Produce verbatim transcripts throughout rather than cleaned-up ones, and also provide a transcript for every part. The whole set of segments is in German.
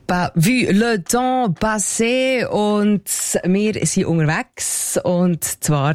Pas vu le temps passé und wir sind unterwegs und zwar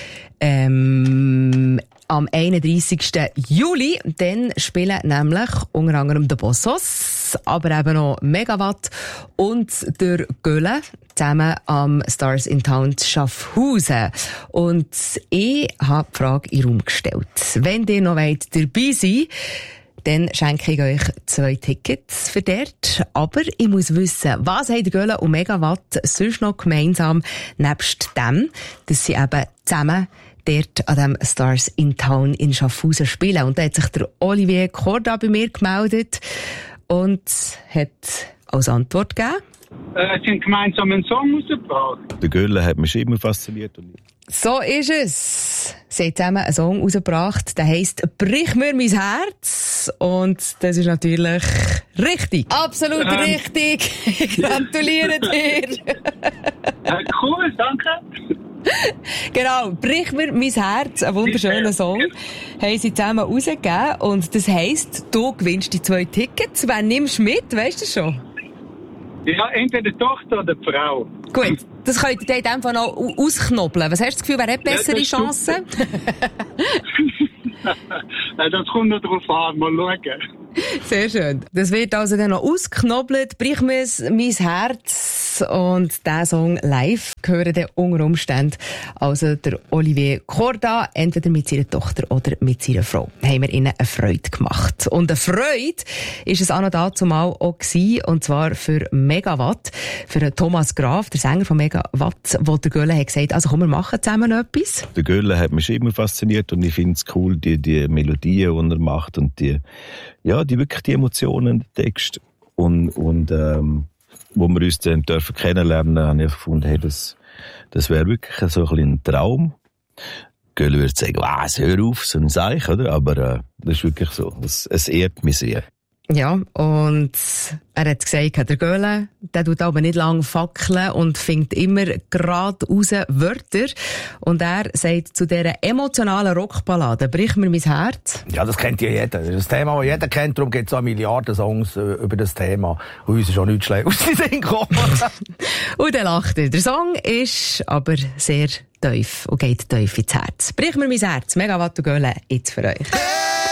ähm, am einunddreissigsten Juli. Dann spielen nämlich unter anderem der Bossos, aber eben noch Megawatt und der Göhle zusammen am Stars in Town Schaffhausen. Und ich habe die Frage in den Raum gestellt. Wenn ihr noch wollt, dabei seid, dann schenke ich euch zwei Tickets für dort. Aber ich muss wissen, was haben Göhle und Megawatt sonst noch gemeinsam, nebst dem, dass sie eben zusammen dort an dem Stars in Town in Schaffhausen spielen. Und da hat sich der Olivier Korda bei mir gemeldet und hat als Antwort gegeben: Äh, sie haben gemeinsam einen Song rausgebracht. Der Göhle hat mich immer fasziniert. So ist es. Sie haben zusammen einen Song rausgebracht, der heisst «Brich mir mein Herz». Und das ist natürlich richtig. Absolut ähm. richtig. Ich gratuliere dir. Äh, cool, danke. Genau, «Brich mir mein Herz», ein wunderschöner Song, haben sie zusammen rausgegeben. Und das heisst, du gewinnst die zwei Tickets. Wen nimmst du mit, weißt du schon? Ja, entweder die Tochter oder die Frau. Gut, das könnt ihr in dem Fall noch ausknobeln. Was hast du das Gefühl, wer hat bessere ja, Chancen? Das kommt noch drauf an, mal schauen. Sehr schön. Das wird also dann noch ausknobelt. Brich mir mein Herz. Und diesen Song live gehören dann unter Umständen also der Olivier Korda, entweder mit seiner Tochter oder mit seiner Frau. Haben wir ihnen eine Freude gemacht. Und eine Freude ist es auch noch dazumal auch gewesen, und zwar für Megawatt, für Thomas Graf, der Sänger von Megawatt, wo der Göhle hat gesagt, also komm, wir machen zusammen etwas. Der Göhle hat mich immer fasziniert und ich finde es cool, die, die Melodien, die er macht und die, ja, die wirklich die Emotionen, der Text und, und, ähm, wo wir uns dann dürfen kennenlernen, habe ich gefunden, hey, das, das wäre wirklich so ein bisschen ein Traum. Göhle würde sagen, was, hör auf, so ein Seich, oder? Aber, äh, das ist wirklich so. Es, es ehrt mich sehr. Ja, und er hat gesagt, der Göhle, der tut aber nicht lange fackeln und findet immer gerade raus Wörter. Und er sagt zu dieser emotionalen Rockballade, «Brich mir mein Herz». Ja, das kennt ja jeder. Das ist das Thema, das jeder kennt, darum gibt es auch Milliarden Songs über das Thema. Und uns ist auch nichts schlecht aus den Sinn gekommen. Und dann lacht er. Der Song ist aber sehr tief und geht tief ins Herz. «Brich mir mein Herz», Megawatt und Göhle, jetzt für euch.